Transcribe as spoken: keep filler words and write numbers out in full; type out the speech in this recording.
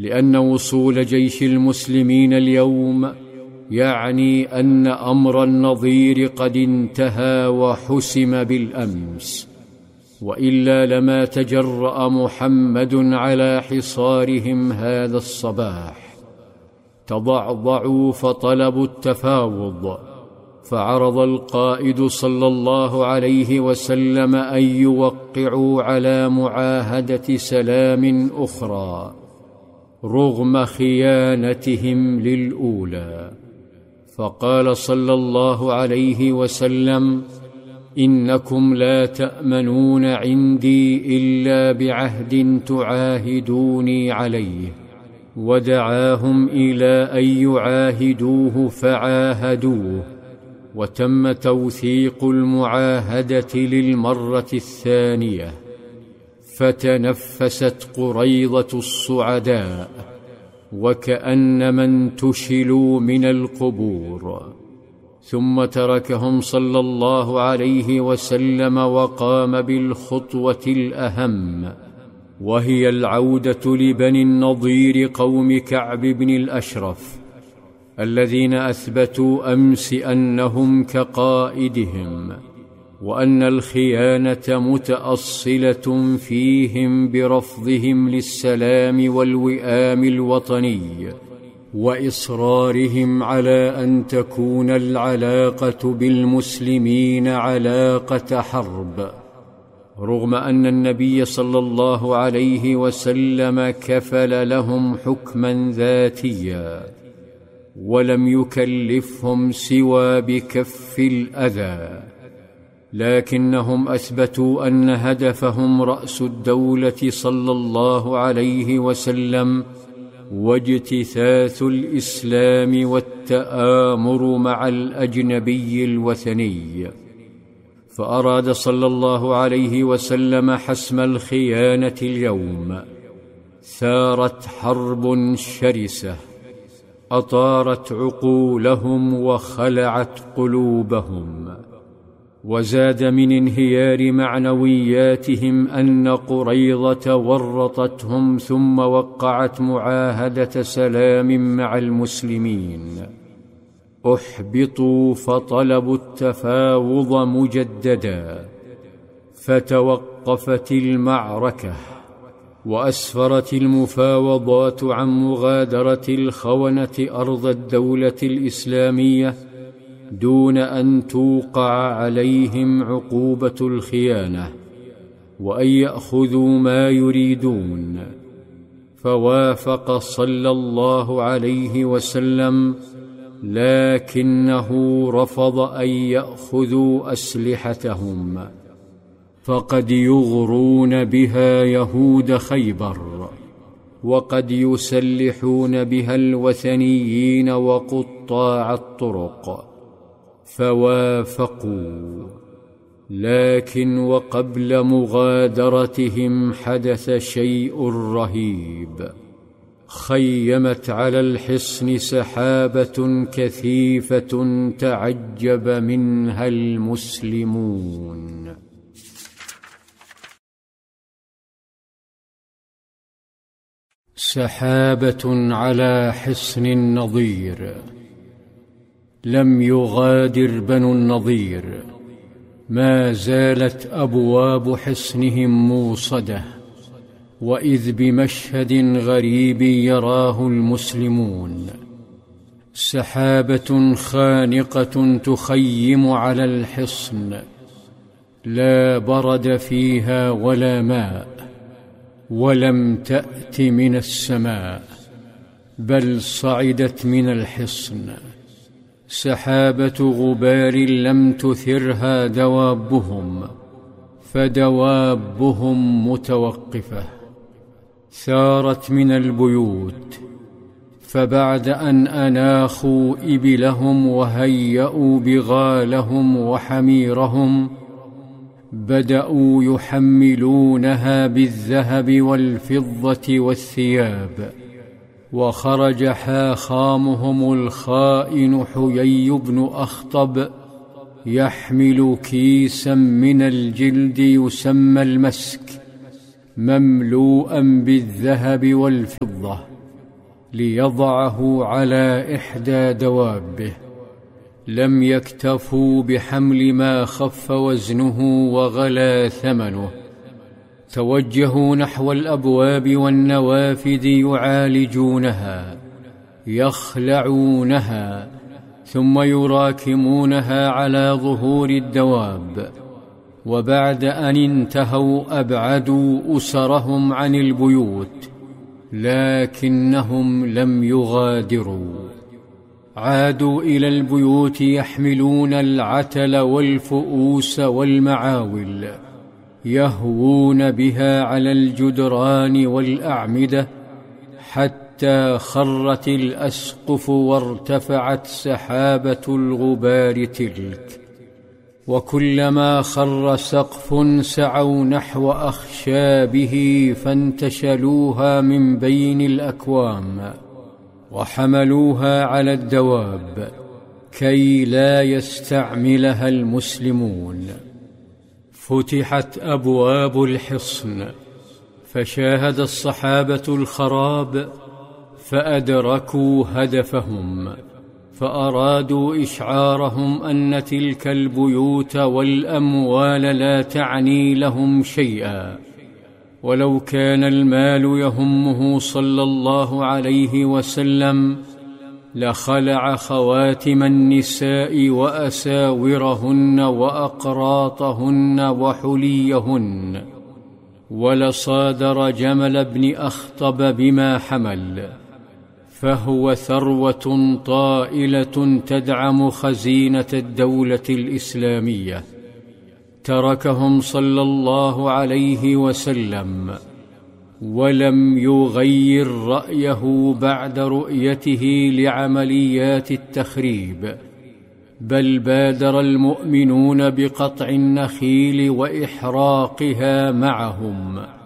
لأن وصول جيش المسلمين اليوم يعني أن أمر النظير قد انتهى وحسم بالأمس، وإلا لما تجرأ محمد على حصارهم هذا الصباح. تضعضعوا فطلبوا التفاوض، فعرض القائد صلى الله عليه وسلم أن يوقعوا على معاهدة سلام أخرى رغم خيانتهم للأولى. فقال صلى الله عليه وسلم: إنكم لا تأمنون عندي إلا بعهد تعاهدوني عليه. ودعاهم إلى أن يعاهدوه فعاهدوه، وتم توثيق المعاهدة للمرة الثانية، فتنفست قريظة الصعداء وكأنما انتشلوا من القبور. ثم تركهم صلى الله عليه وسلم وقام بالخطوة الأهم، وهي العودة لبني النضير قوم كعب بن الأشرف الذين أثبتوا أمس أنهم كقائدهم، وأن الخيانة متأصلة فيهم برفضهم للسلام والوئام الوطني، وإصرارهم على أن تكون العلاقة بالمسلمين علاقة حرب، رغم أن النبي صلى الله عليه وسلم كفل لهم حكما ذاتيا ولم يكلفهم سوى بكف الأذى، لكنهم أثبتوا أن هدفهم رأس الدولة صلى الله عليه وسلم واجتثاث الإسلام والتآمر مع الأجنبي الوثني. فأراد صلى الله عليه وسلم حسم الخيانة اليوم. ثارت حرب شرسة أطارت عقولهم وخلعت قلوبهم، وزاد من انهيار معنوياتهم أن قريظة ورطتهم ثم وقعت معاهدة سلام مع المسلمين. أحبطوا فطلبوا التفاوض مجددا، فتوقفت المعركة، وأسفرت المفاوضات عن مغادرة الخونة أرض الدولة الإسلامية دون أن توقع عليهم عقوبة الخيانة، وأن يأخذوا ما يريدون. فوافق صلى الله عليه وسلم، لكنه رفض أن يأخذوا أسلحتهم، فقد يغرون بها يهود خيبر، وقد يسلحون بها الوثنيين وقطاع الطرق. فوافقوا، لكن وقبل مغادرتهم حدث شيء رهيب. خيمت على الحصن سحابة كثيفة تعجب منها المسلمون. سحابة على حصن النضير. لم يغادر بنو النضير، ما زالت أبواب حصنهم موصدة، وإذ بمشهد غريب يراه المسلمون. سحابة خانقة تخيم على الحصن، لا برد فيها ولا ماء، ولم تأت من السماء، بل صعدت من الحصن. سحابة غبار لم تثرها دوابهم، فدوابهم متوقفة. ثارت من البيوت، فبعد أن أناخوا إبلهم وهيأوا بغالهم وحميرهم، بدأوا يحملونها بالذهب والفضة والثياب. وخرج حاخامهم الخائن حيي بن أخطب يحمل كيسا من الجلد يسمى المسك، مملوءا بالذهب والفضة، ليضعه على إحدى دوابه. لم يكتفوا بحمل ما خف وزنه وغلا ثمنه، توجهوا نحو الأبواب والنوافذ يعالجونها، يخلعونها، ثم يراكمونها على ظهور الدواب. وبعد أن انتهوا أبعدوا أسرهم عن البيوت، لكنهم لم يغادروا، عادوا إلى البيوت يحملون العتل والفؤوس والمعاول، يهوون بها على الجدران والأعمدة حتى خرت الأسقف وارتفعت سحابة الغبار تلك. وكلما خر سقف سعوا نحو أخشابه فانتشلوها من بين الأكوام وحملوها على الدواب كي لا يستعملها المسلمون. فتحت أبواب الحصن، فشاهد الصحابة الخراب فأدركوا هدفهم، فأرادوا إشعارهم أن تلك البيوت والأموال لا تعني لهم شيئا. ولو كان المال يهمه صلى الله عليه وسلم لخلع خواتم النساء وأساورهن وأقراطهن وحليهن، ولصادر جمل بن أخطب بما حمل، فهو ثروة طائلة تدعم خزينة الدولة الإسلامية. تركهم صلى الله عليه وسلم ولم يغير رأيه بعد رؤيته لعمليات التخريب، بل بادر المؤمنون بقطع النخيل وإحراقها معهم.